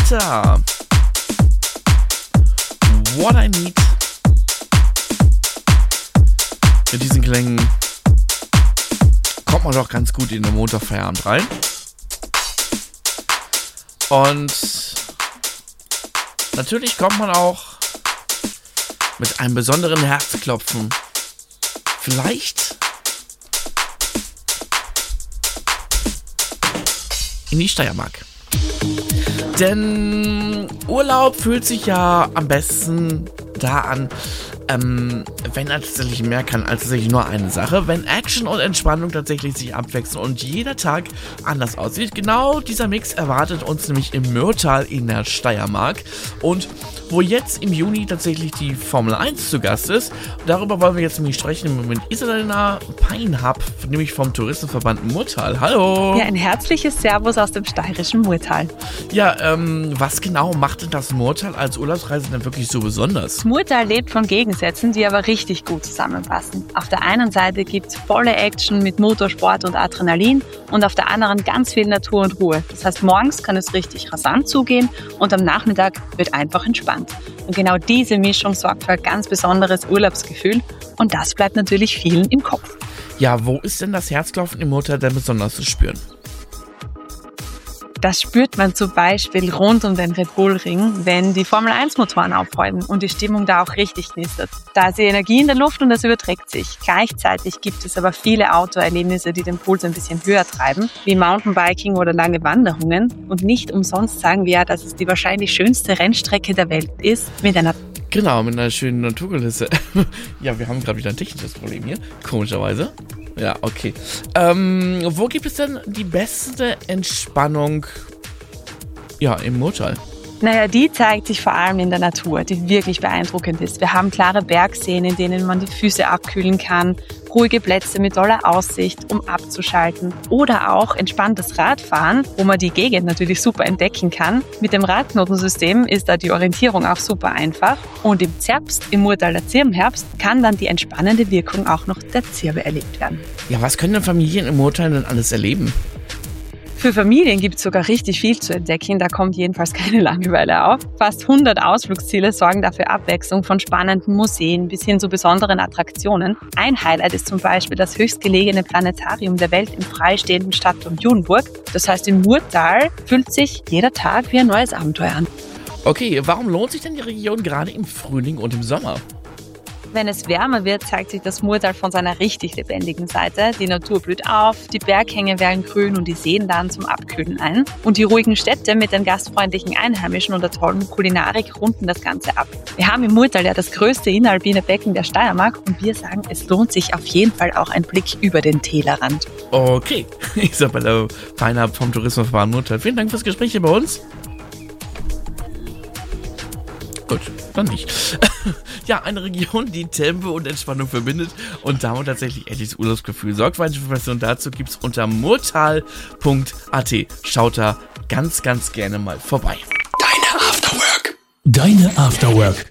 Alter. What I Need. Mit diesen Klängen kommt man doch ganz gut in den Montagfeierabend rein. Und natürlich kommt man auch mit einem besonderen Herzklopfen vielleicht in die Steiermark. Denn Urlaub fühlt sich ja am besten da an, wenn er tatsächlich mehr kann als tatsächlich nur eine Sache, wenn Action und Entspannung tatsächlich sich abwechseln und jeder Tag anders aussieht. Genau dieser Mix erwartet uns nämlich im Mürtal in der Steiermark und wo jetzt im Juni tatsächlich die Formel 1 zu Gast ist. Darüber wollen wir jetzt nämlich sprechen mit Isabella Peinhab, nämlich vom Touristenverband Murtal. Hallo! Ja, ein herzliches Servus aus dem steirischen Murtal. Ja, was genau macht denn das Murtal als Urlaubsreise denn wirklich so besonders? Das Murtal lebt von Gegensätzen, die aber richtig gut zusammenpassen. Auf der einen Seite gibt es volle Action mit Motorsport und Adrenalin und auf der anderen ganz viel Natur und Ruhe. Das heißt, morgens kann es richtig rasant zugehen und am Nachmittag wird einfach entspannt. Und genau diese Mischung sorgt für ein ganz besonderes Urlaubsgefühl und das bleibt natürlich vielen im Kopf. Ja, wo ist denn das Herzklopfen im Murtal denn besonders zu spüren? Das spürt man zum Beispiel rund um den Red Bull Ring, wenn die Formel 1 Motoren aufheulen und die Stimmung da auch richtig knistert. Da ist die Energie in der Luft und das überträgt sich. Gleichzeitig gibt es aber viele Outdoor-Erlebnisse, die den Puls ein bisschen höher treiben, wie Mountainbiking oder lange Wanderungen. Und nicht umsonst sagen wir ja, dass es die wahrscheinlich schönste Rennstrecke der Welt ist, mit einer schönen Naturkulisse. Ja, wir haben gerade wieder ein technisches Problem hier, komischerweise. Ja, okay. Wo gibt es denn die beste Entspannung im Murtal? Naja, die zeigt sich vor allem in der Natur, die wirklich beeindruckend ist. Wir haben klare Bergseen, in denen man die Füße abkühlen kann, ruhige Plätze mit toller Aussicht, um abzuschalten. Oder auch entspanntes Radfahren, wo man die Gegend natürlich super entdecken kann. Mit dem Radknotensystem ist da die Orientierung auch super einfach. Und im Zerbst, im Murtaler Zirbenherbst, kann dann die entspannende Wirkung auch noch der Zirbe erlebt werden. Ja, was können denn Familien im Murtal denn alles erleben? Für Familien gibt es sogar richtig viel zu entdecken, da kommt jedenfalls keine Langeweile auf. Fast 100 Ausflugsziele sorgen dafür Abwechslung von spannenden Museen bis hin zu besonderen Attraktionen. Ein Highlight ist zum Beispiel das höchstgelegene Planetarium der Welt im freistehenden Stadtturm Junenburg. Das heißt, im Murtal fühlt sich jeder Tag wie ein neues Abenteuer an. Okay, warum lohnt sich denn die Region gerade im Frühling und im Sommer? Wenn es wärmer wird, zeigt sich das Murtal von seiner richtig lebendigen Seite. Die Natur blüht auf, die Berghänge werden grün und die Seen laden zum Abkühlen ein. Und die ruhigen Städte mit den gastfreundlichen Einheimischen und der tollen Kulinarik runden das Ganze ab. Wir haben im Murtal ja das größte inneralpine Becken der Steiermark und wir sagen, es lohnt sich auf jeden Fall auch ein Blick über den Tellerrand. Okay, Isabella Peinhab vom Tourismusverband Murtal. Vielen Dank fürs Gespräch hier bei uns. Gut, dann nicht. Ja, eine Region, die Tempo und Entspannung verbindet und damit tatsächlich echtes Urlaubsgefühl sorgt. Weitere Informationen dazu gibt's unter murtal.at. Schaut da ganz, ganz gerne mal vorbei. Deine Afterwork.